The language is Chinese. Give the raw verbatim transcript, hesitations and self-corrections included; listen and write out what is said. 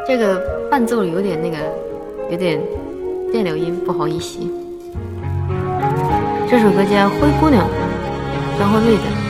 这个伴奏里有点那个，有点电流音，不好意思。这首歌叫《灰姑娘》，张惠妹的。